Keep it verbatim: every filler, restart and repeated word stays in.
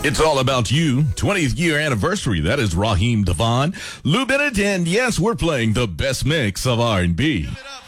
It's all about you. twentieth year anniversary. That is Raheem Devon, Lou Bennett, and yes, we're playing the best mix of R and B.